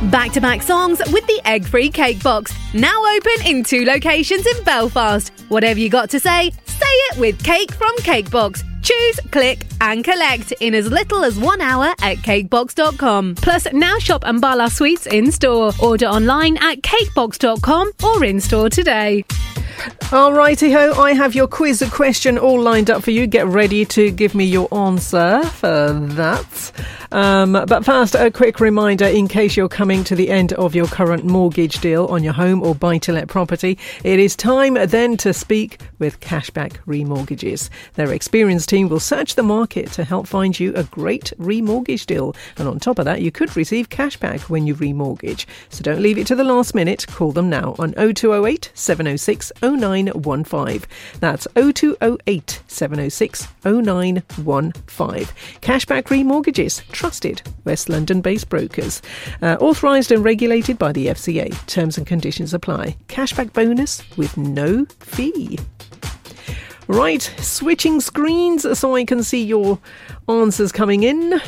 Back-to-back songs with the egg-free cake box. Now open in 2 locations in Belfast. Whatever you got to say it with Cake from Cakebox. Choose, click and collect in as little as 1 hour at cakebox.com. Plus, now shop Ambala Sweets in-store. Order online at cakebox.com or in-store today. All righty-ho, I have your quiz question all lined up for you. Get ready to give me your answer for that. But first, a quick reminder in case you're coming to the end of your current mortgage deal on your home or buy-to-let property. It is time then to speak with Cashback Remortgages. Their experienced team will search the market to help find you a great remortgage deal. And on top of that, you could receive cashback when you remortgage. So don't leave it to the last minute. Call them now on 0208 706 0915. That's 0208 706 0915. Cashback Remortgages, trusted West London-based brokers. Authorised and regulated by the FCA. Terms and conditions apply. Cashback bonus with no fee. Right, switching screens so I can see your answers coming in.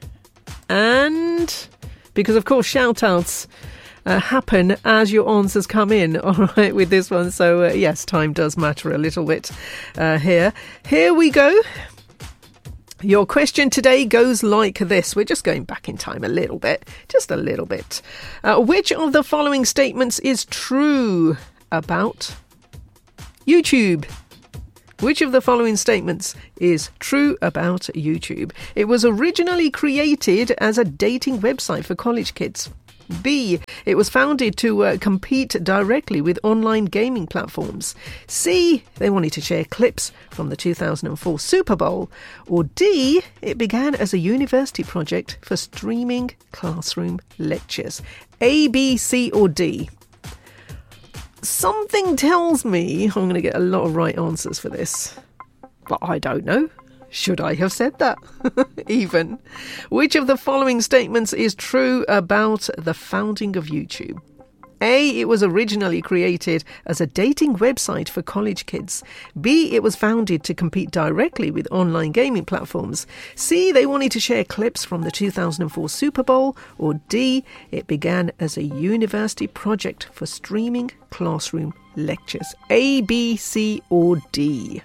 And because, of course, shout-outs happen as your answers come in, all right, with this one. So, yes, time does matter a little bit here. Here we go. Your question today goes like this. We're just going back in time a little bit, just a little bit. Which of the following statements is true about YouTube? Which of the following statements is true about YouTube? It was originally created as a dating website for college kids. B, it was founded to compete directly with online gaming platforms. C, they wanted to share clips from the 2004 Super Bowl. Or D, it began as a university project for streaming classroom lectures. A, B, C or D? Something tells me I'm going to get a lot of right answers for this. But I don't know. Should I have said that? Even. Which of the following statements is true about the founding of YouTube? A, it was originally created as a dating website for college kids. B, it was founded to compete directly with online gaming platforms. C, they wanted to share clips from the 2004 Super Bowl. Or D, it began as a university project for streaming classroom lectures. A, B, C or D?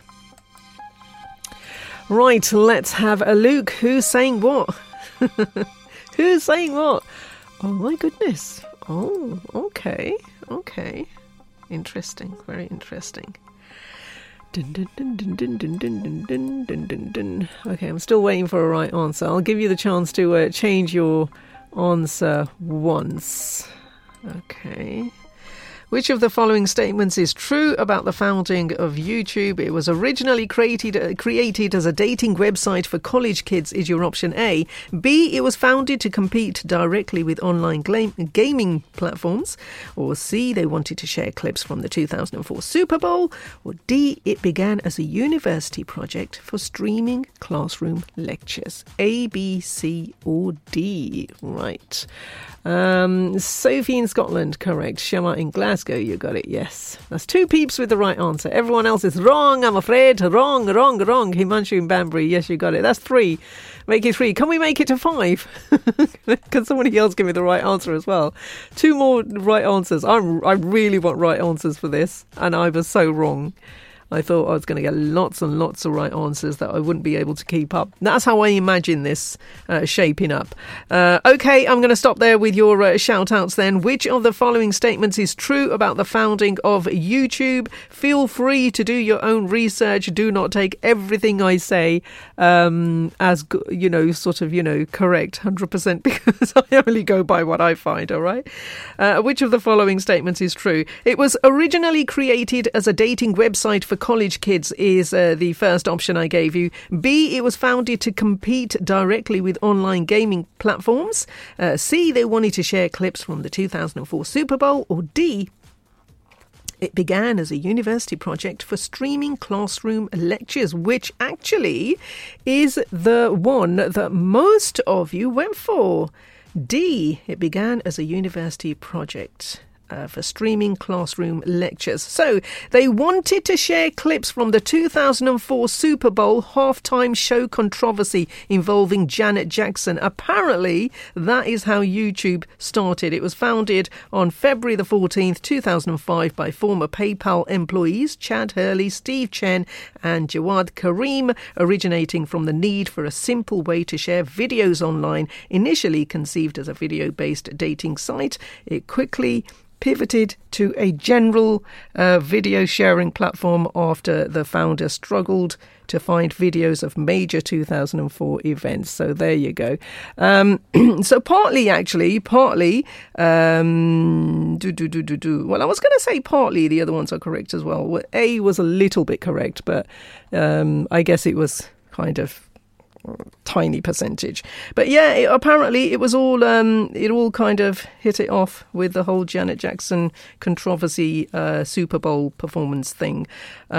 Right, let's have a look. Who's saying what? Who's saying what? Oh my goodness. Oh, okay. Interesting, very interesting. Dun, dun, dun, dun, dun, dun, dun, dun, dun, dun, dun. Okay, I'm still waiting for a right answer. I'll give you the chance to change your answer once. Okay. Which of the following statements is true about the founding of YouTube? It was originally created as a dating website for college kids is your option A. B, it was founded to compete directly with online gaming platforms. Or C, they wanted to share clips from the 2004 Super Bowl. Or D, it began as a university project for streaming classroom lectures. A, B, C or D? Right. Sophie in Scotland, correct. Shema in Glasgow, you got it, yes. That's 2 peeps with the right answer. Everyone else is wrong, I'm afraid. Wrong. Himanshu in Banbury, yes, you got it. That's 3. Make it 3. Can we make it to 5? Can somebody else give me the right answer as well? 2 more right answers. I really want right answers for this, and I was so wrong. I thought I was going to get lots and lots of right answers that I wouldn't be able to keep up. That's how I imagine this shaping up. Okay, I'm going to stop there with your shout-outs then. Which of the following statements is true about the founding of YouTube? Feel free to do your own research. Do not take everything I say as, correct 100% because I only go by what I find, all right? Which of the following statements is true? It was originally created as a dating website for college kids is the first option I gave you. B, it was founded to compete directly with online gaming platforms. C, they wanted to share clips from the 2004 Super Bowl. Or D, it began as a university project for streaming classroom lectures, which actually is the one that most of you went for. D, it began as a university project. for streaming classroom lectures. So they wanted to share clips from the 2004 Super Bowl halftime show controversy involving Janet Jackson. Apparently, that is how YouTube started. It was founded on February the 14th, 2005 by former PayPal employees Chad Hurley, Steve Chen and Jawad Karim, originating from the need for a simple way to share videos online. Initially conceived as a video-based dating site, it quickly pivoted to a general video sharing platform after the founder struggled to find videos of major 2004 events. So there you go. So partly, well, I was going to say partly the other ones are correct as well. A was a little bit correct, but I guess it was kind of tiny percentage. But yeah, apparently it was all it all kind of hit it off with the whole Janet Jackson controversy Super Bowl performance thing.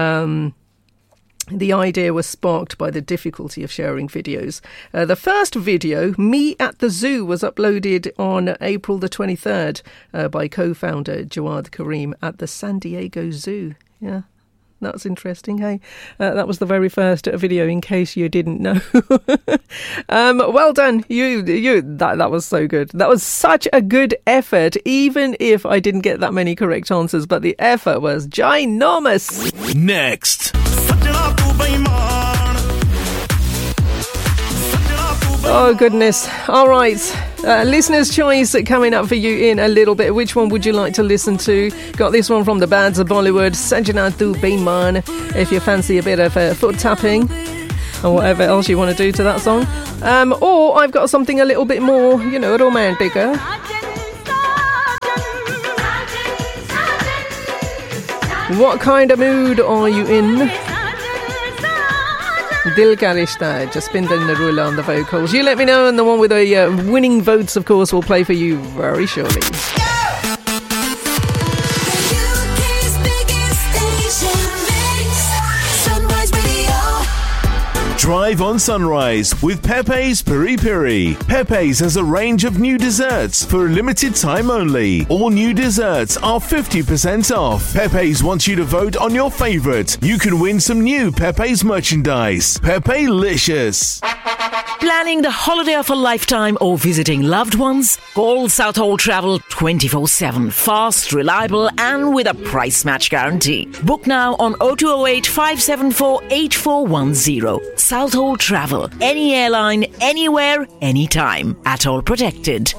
The idea was sparked by the difficulty of sharing videos. The first video, Me at the Zoo, was uploaded on April the 23rd by co-founder Jawad Karim at the San Diego Zoo. Yeah. That's interesting, hey? That was the very first video, in case you didn't know. Well done. That was so good. That was such a good effort, even if I didn't get that many correct answers, but the effort was ginormous. Next. Oh, goodness. All right. Listener's choice coming up for you in a little bit. Which one would you like to listen to? Got this one from the Bads of Bollywood, Sajna Tu Beimaan, if you fancy a bit of foot tapping or whatever else you want to do to that song. Or I've got something a little bit more, romantic-er. What kind of mood are you in? Dil Ka Rishta, Jaspinder Narula on the vocals. You let me know, and the one with the winning votes, of course, will play for you very shortly. Drive on Sunrise with Pepe's Piri Piri. Pepe's has a range of new desserts for a limited time only. All new desserts are 50% off. Pepe's wants you to vote on your favourite. You can win some new Pepe's merchandise. Pepe-licious. Planning the holiday of a lifetime or visiting loved ones? Call Southall Travel 24/7. Fast, reliable and with a price match guarantee. Book now on 0208 574 8410. Southall Travel. Any airline, anywhere, anytime. At all protected.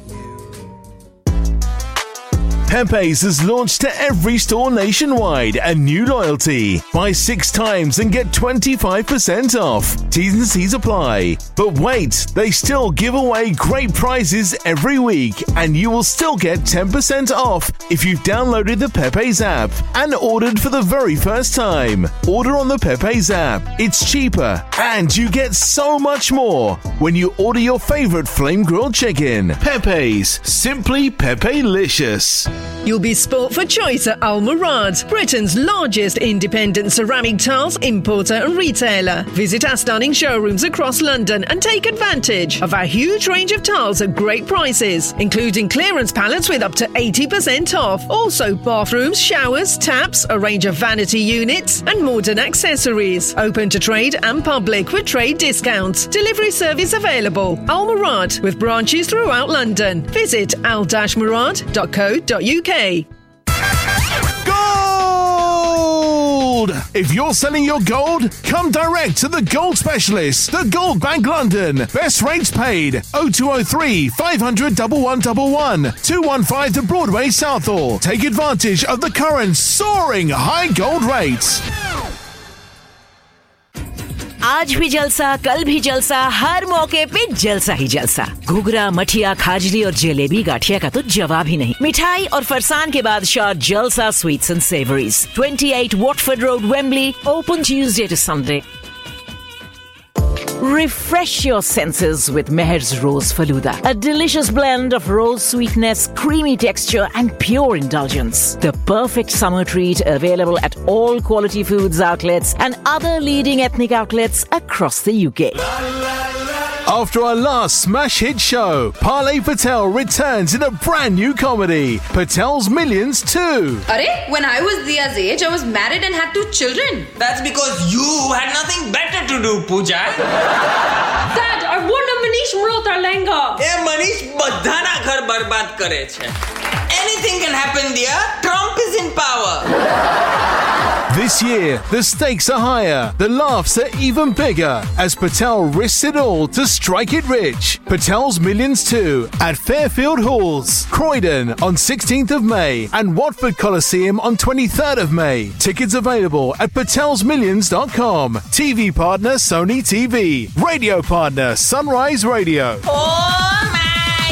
Pepe's has launched to every store nationwide a new loyalty. Buy 6 times and get 25% off. T's and C's apply. But wait, they still give away great prizes every week, and you will still get 10% off if you've downloaded the Pepe's app and ordered for the very first time. Order on the Pepe's app. It's cheaper, and you get so much more when you order your favorite flame grilled chicken. Pepe's, simply Pepe-licious. You'll be sport for choice at Al Murad, Britain's largest independent ceramic tiles importer and retailer. Visit our stunning showrooms across London and take advantage of our huge range of tiles at great prices, including clearance pallets with up to 80% off. Also bathrooms, showers, taps, a range of vanity units and modern accessories. Open to trade and public with trade discounts. Delivery service available. Al Murad, with branches throughout London. Visit al-murad.co.uk. Gold! If you're selling your gold, come direct to the Gold Specialist, the Gold Bank London. Best rates paid. 0203 500 1111 215 to Broadway Southall. Take advantage of the current soaring high gold rates. आज भी जलसा, कल भी जलसा, हर मौके पे जलसा ही जलसा। घुघरा, मठिया, खाजरी और जलेबी गाठिया का तो जवाब ही नहीं। मिठाई और फरसान के बादशाह जलसा sweets and savouries, 28 Watford Road, Wembley, open Tuesday to Sunday. Refresh your senses with Meher's Rose Faluda, a delicious blend of rose sweetness, creamy texture and pure indulgence. The perfect summer treat available at all quality foods outlets and other leading ethnic outlets across the UK. After our last smash hit show, Parley Patel returns in a brand new comedy, Patel's Millions 2. When I was Dia's age, I was married and had 2 children. That's because you had nothing better to do, Pooja. Dad, I won a Manish Malhotra lehenga. Manish badhana ghar barbad kare chhe. Anything can happen, Dia. Trump is in power. This year, the stakes are higher, the laughs are even bigger as Patel risks it all to strike it rich. Patel's Millions 2 at Fairfield Halls, Croydon on 16th of May and Watford Coliseum on 23rd of May. Tickets available at patelsmillions.com. TV partner Sony TV. Radio partner Sunrise Radio. Oh my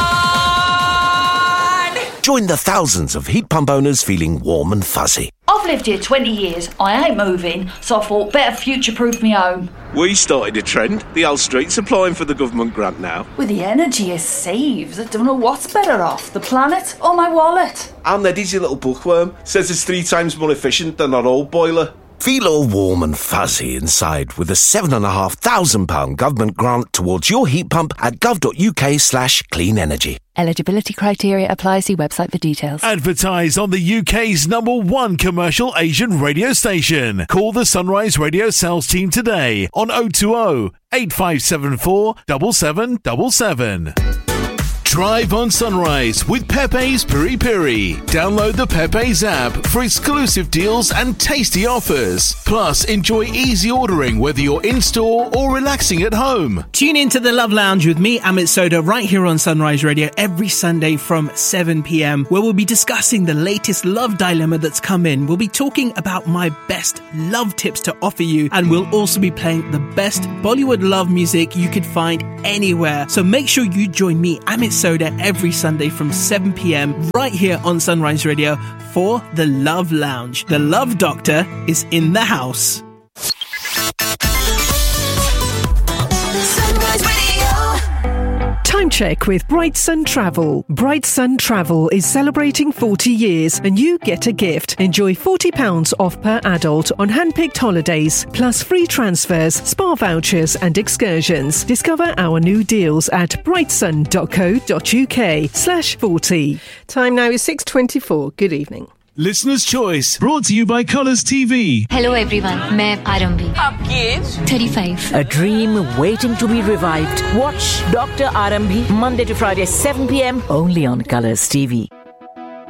God! Join the thousands of heat pump owners feeling warm and fuzzy. I've lived here 20 years. I ain't moving, so I thought better future-proof me home. We started a trend. The Hull Street's applying for the government grant now. With the energy it saves, I don't know what's better off, the planet or my wallet. And Eddie's your little bookworm. Says it's 3 times more efficient than our old boiler. Feel all warm and fuzzy inside with a £7,500 government grant towards your heat pump at gov.uk/clean energy. Eligibility criteria apply. See website for details. Advertise on the UK's #1 commercial Asian radio station. Call the Sunrise Radio sales team today on 020 8574 7777. Drive on Sunrise with Pepe's Piri Piri. Download the Pepe's app for exclusive deals and tasty offers. Plus, enjoy easy ordering whether you're in-store or relaxing at home. Tune in to the Love Lounge with me, Amit Soda, right here on Sunrise Radio every Sunday from 7 p.m, where we'll be discussing the latest love dilemma that's come in. We'll be talking about my best love tips to offer you, and we'll also be playing the best Bollywood love music you could find anywhere. So make sure you join me, Amit Soda, every Sunday from 7 p.m, right here on Sunrise Radio for the Love Lounge. The Love Doctor is in the house. Time check with Bright Sun Travel. Bright Sun Travel is celebrating 40 years and you get a gift. Enjoy £40 off per adult on hand-picked holidays, plus free transfers, spa vouchers and excursions. Discover our new deals at brightsun.co.uk/40. Time now is 6:24. Good evening. Listener's Choice, brought to you by Colours TV. Hello everyone, मैं आरंभी. आपकी as 35. A dream waiting to be revived. Watch Dr. Arambhi Monday to Friday 7 p.m. only on Colours TV.